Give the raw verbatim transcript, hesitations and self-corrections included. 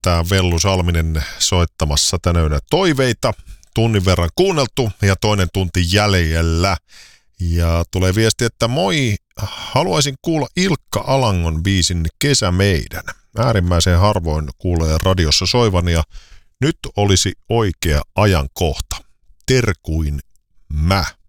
että Vellu Salminen soittamassa tänään toiveita. Tunnin verran kuunneltu ja toinen tunti jäljellä. Ja tulee viesti, että moi, haluaisin kuulla Ilkka Alangon biisin Kesä meidän. Äärimmäisen harvoin kuulee radiossa soivan ja nyt olisi oikea ajankohta. Terkuin mä.